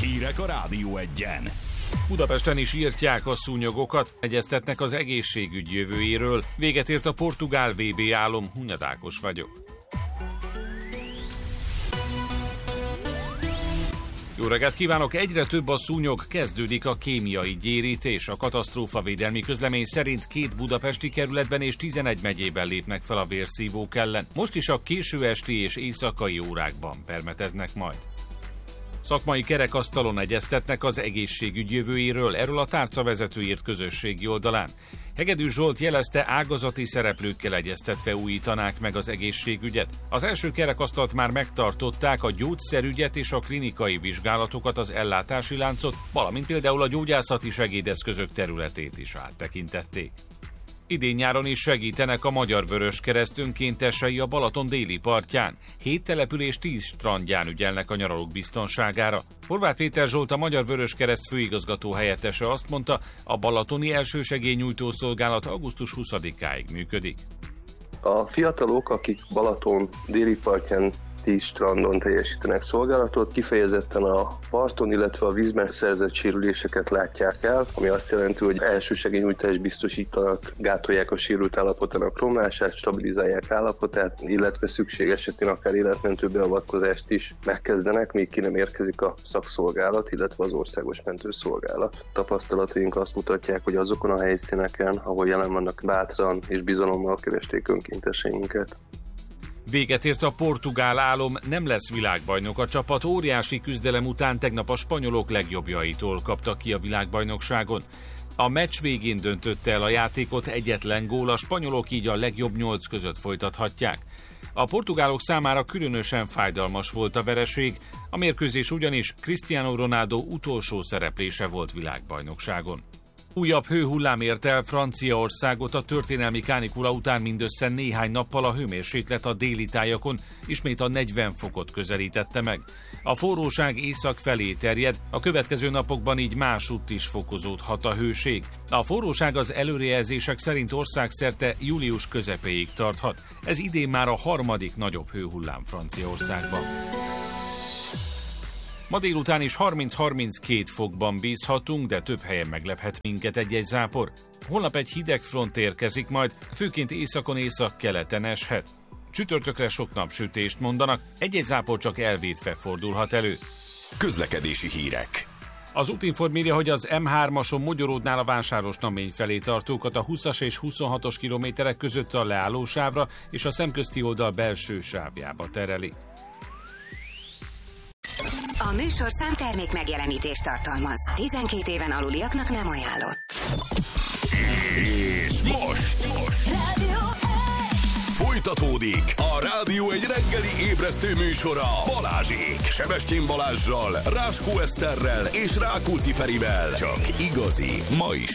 Hírek a Rádió Egyen. Budapesten is írtják a szúnyogokat, egyeztetnek az egészségügy jövőjéről. Véget ért a portugál VB álom, Hunyad Ákos vagyok. Jó reggelt kívánok! Egyre több a szúnyog, kezdődik a kémiai gyérítés. A katasztrófavédelmi közlemény szerint 2 budapesti kerületben és 11 megyében lépnek fel a vérszívók ellen. Most is a késő esti és éjszakai órákban permeteznek majd. Szakmai kerekasztalon egyeztetnek az egészségügy jövőjéről, erről a tárcavezető írt közösségi oldalán. Hegedű Zsolt jelezte, ágazati szereplőkkel egyeztetve újítanák meg az egészségügyet. Az első kerekasztalt már megtartották, a gyógyszerügyet és a klinikai vizsgálatokat, az ellátási láncot, valamint például a gyógyászati segédeszközök területét is áttekintették. Idén-nyáron is segítenek a Magyar Vöröskereszt önkéntesei a Balaton déli partján. 7 település 10 strandján ügyelnek a nyaralók biztonságára. Horváth Péter Zsolt, a Magyar Vöröskereszt főigazgató helyettese azt mondta, a balatoni elsősegélynyújtó szolgálat augusztus 20-áig működik. A fiatalok, akik Balaton déli partján 10 strandon teljesítenek szolgálatot, kifejezetten a parton, illetve a vízben szerzett sérüléseket látják el, ami azt jelenti, hogy elsősegélynyújtást biztosítanak, gátolják a sérült állapotának romlását, stabilizálják állapotát, illetve szükség esetén akár életmentő beavatkozást is megkezdenek, még ki nem érkezik a szakszolgálat, illetve az országos mentőszolgálat. Tapasztalataink azt mutatják, hogy azokon a helyszíneken, ahol jelen vannak, bátran és bizalommal keresték önkénteseinket. Véget ért a portugál álom, nem lesz világbajnok a csapat. Óriási küzdelem után tegnap a spanyolok legjobbjaitól kaptak ki a világbajnokságon. A meccs végén döntötte el a játékot egyetlen gól, a spanyolok így a legjobb 8 között folytathatják. A portugálok számára különösen fájdalmas volt a vereség, a mérkőzés ugyanis Cristiano Ronaldo utolsó szereplése volt világbajnokságon. Újabb hőhullám ért el Franciaországot, a történelmi kánikula után mindössze néhány nappal a hőmérséklet a déli tájakon ismét a 40 fokot közelítette meg. A forróság észak felé terjed, a következő napokban így másutt is fokozódhat a hőség. A forróság az előrejelzések szerint országszerte július közepéig tarthat. Ez idén már a 3. nagyobb hőhullám Franciaországban. Ma délután is 30-32 fokban bízhatunk, de több helyen meglephet minket egy-egy zápor. Holnap egy hideg front érkezik majd, főként északon északkeleten eshet. Csütörtökre sok napsütést mondanak, egy-egy zápor csak elvétve fordulhat elő. Közlekedési hírek. Az Útinform írja, hogy az M3-ason Mogyoródnál a Vásárosnamény felé tartókat a 20-as és 26-os kilométerek között a leállósávra és a szemközti oldal belső sávjába tereli. A műsor számtermék megjelenítést tartalmaz. 12 éven aluliaknak nem ajánlott. És most Rádió folytatódik a Rádió egy reggeli ébresztő műsora Balázsék, Sebestyén Balázssal, Ráskó Eszterrel és Rákóczi Ferivel. Csak igazi, ma is